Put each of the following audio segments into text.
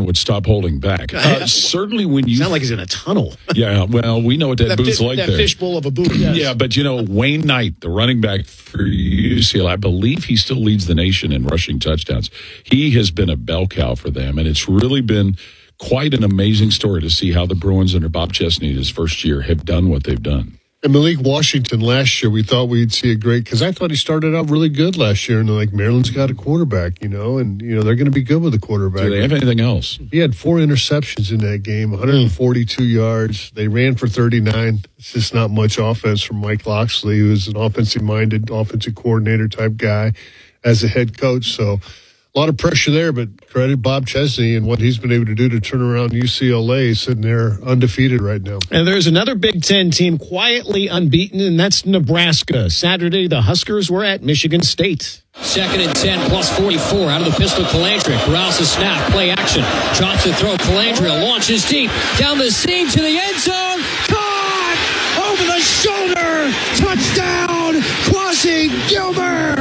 Braun would stop holding back. Certainly when you... Sound like he's in a tunnel. Yeah, well, we know what that boot's like that there. That fishbowl of a boot, yes. Yeah, but, Wayne Knight, the running back for UCLA, I believe he still leads the nation in rushing touchdowns. He has been a bell cow for them, and it's really been quite an amazing story to see how the Bruins under Bob Chesney in his first year have done what they've done. And Malik Washington last year, we thought we'd see a great, because I thought he started out really good last year, and Maryland's got a quarterback, and they're going to be good with a quarterback. Do they have anything else? He had 4 interceptions in that game, 142 yards. They ran for 39. It's just not much offense from Mike Loxley, who's an offensive-minded, offensive coordinator type guy as a head coach. So a lot of pressure there, but credit Bob Chesney and what he's been able to do to turn around UCLA, sitting there undefeated right now. And there's another Big Ten team quietly unbeaten, and that's Nebraska. Saturday, the Huskers were at Michigan State. 2nd and 10 plus 44 out of the pistol. Calandria corrals the snap, play action, drops the throw. Calandria launches deep down the seam to the end zone. Caught over the shoulder. Touchdown, Quasi Gilbert.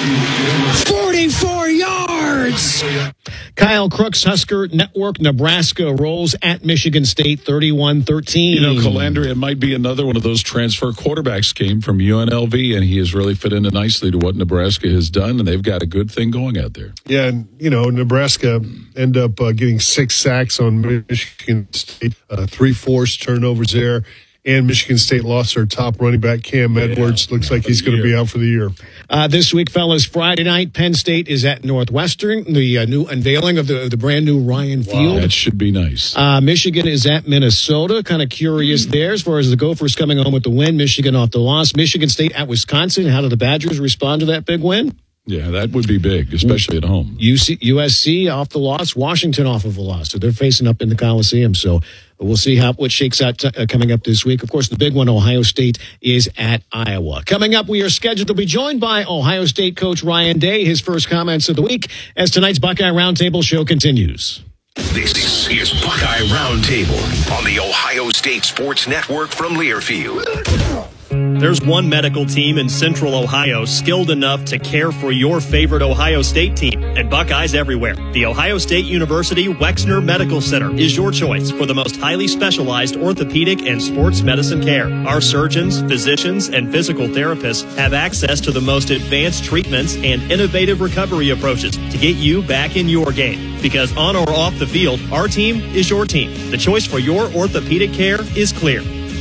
44 yards. Kyle Crook's Husker Network. Nebraska rolls at Michigan State 31-13. Calandria might be another one of those transfer quarterbacks, came from UNLV, and he has really fit in nicely to what Nebraska has done, and they've got a good thing going out there. Yeah, and, Nebraska end up getting 6 sacks on Michigan State, 3 forced turnovers there. And Michigan State lost their top running back, Cam Edwards. Looks like he's going to be out for the year. This week, fellas, Friday night, Penn State is at Northwestern. The new unveiling of the brand new Ryan Field. That should be nice. Michigan is at Minnesota. Kind of curious there as far as the Gophers coming home with the win. Michigan off the loss. Michigan State at Wisconsin. How do the Badgers respond to that big win? Yeah, that would be big, especially at home. USC off the loss, Washington off of a loss. So they're facing up in the Coliseum. So we'll see what shakes out coming up this week. Of course, the big one, Ohio State, is at Iowa. Coming up, we are scheduled to be joined by Ohio State coach Ryan Day, his first comments of the week, as tonight's Buckeye Roundtable show continues. This is Buckeye Roundtable on the Ohio State Sports Network from Learfield. There's one medical team in Central Ohio skilled enough to care for your favorite Ohio State team, and Buckeyes everywhere. The Ohio State University Wexner Medical Center is your choice for the most highly specialized orthopedic and sports medicine care. Our surgeons, physicians, and physical therapists have access to the most advanced treatments and innovative recovery approaches to get you back in your game. Because on or off the field, our team is your team. The choice for your orthopedic care is clear.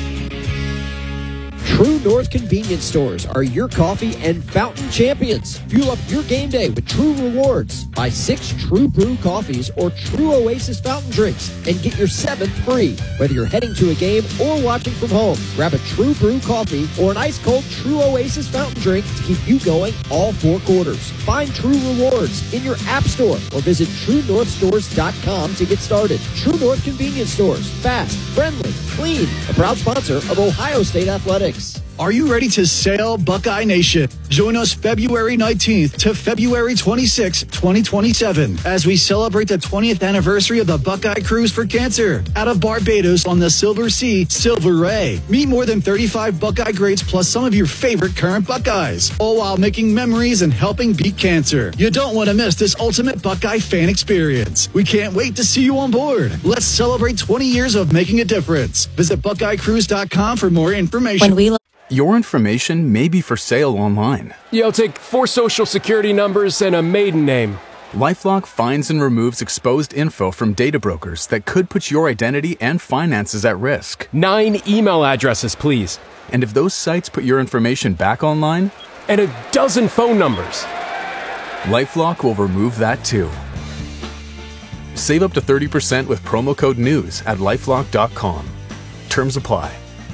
True North convenience stores are your coffee and fountain champions. Fuel up your game day with True Rewards. Buy 6 True Brew coffees or True Oasis fountain drinks and get your 7th free. Whether you're heading to a game or watching from home, grab a True Brew coffee or an ice-cold True Oasis fountain drink to keep you going all 4 quarters. Find True Rewards in your app store or visit TrueNorthStores.com to get started. True North convenience stores. Fast, friendly, clean. A proud sponsor of Ohio State Athletics. Are you ready to sail, Buckeye Nation? Join us February 19th to February 26th, 2027, as we celebrate the 20th anniversary of the Buckeye Cruise for Cancer out of Barbados on the Silver Sea, Silver Ray. Meet more than 35 Buckeye greats plus some of your favorite current Buckeyes, all while making memories and helping beat cancer. You don't want to miss this ultimate Buckeye fan experience. We can't wait to see you on board. Let's celebrate 20 years of making a difference. Visit BuckeyeCruise.com for more information. Your information may be for sale online. Yeah, I'll take 4 social security numbers and a maiden name. LifeLock finds and removes exposed info from data brokers that could put your identity and finances at risk. 9 email addresses, please. And if those sites put your information back online? And a dozen phone numbers. LifeLock will remove that too. Save up to 30% with promo code NEWS at LifeLock.com. Terms apply.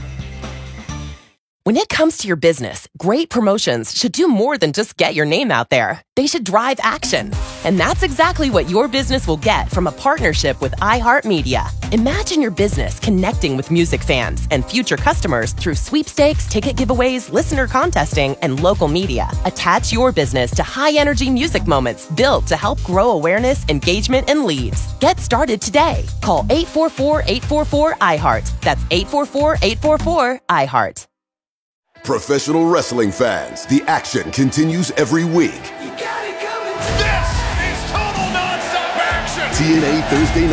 When it comes to your business, great promotions should do more than just get your name out there. They should drive action. And that's exactly what your business will get from a partnership with iHeartMedia. Imagine your business connecting with music fans and future customers through sweepstakes, ticket giveaways, listener contesting, and local media. Attach your business to high-energy music moments built to help grow awareness, engagement, and leads. Get started today. Call 844-844-IHEART. That's 844-844-IHEART. Professional wrestling fans, the action continues every week. You got it coming. This is total nonstop action. TNA Thursday night.